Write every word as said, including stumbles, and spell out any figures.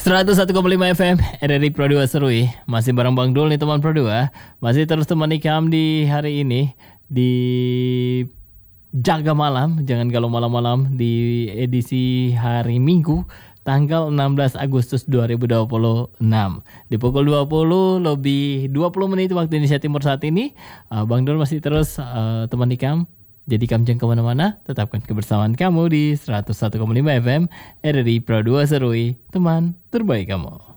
seratus satu koma lima F M R R I Pro dua Serui. Masih bareng Bang Dul nih teman Pro dua. Masih terus temani kamu di hari ini di Jaga Malam. Jangan galau malam-malam di edisi hari Minggu tanggal enam belas Agustus dua ribu dua puluh enam. Di pukul dua puluh lebih dua puluh menit waktu Indonesia Timur saat ini, uh, Bang Dul masih terus uh, temani kamu. Jadi kamu jangan kemana-mana, tetapkan kebersamaan kamu di seratus satu koma lima F M R R I Pro dua Serui, teman terbaik kamu.